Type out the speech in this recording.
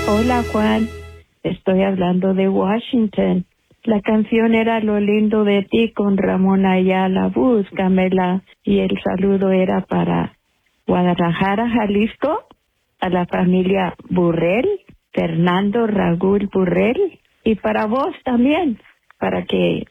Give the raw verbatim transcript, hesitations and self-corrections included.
Hola Juan, estoy hablando de Washington. La canción era Lo lindo de ti con Ramón Ayala, búscamela. Y el saludo era para Guadalajara, Jalisco, a la familia Burrell, Fernando Raúl Burrell, y para vos también, para que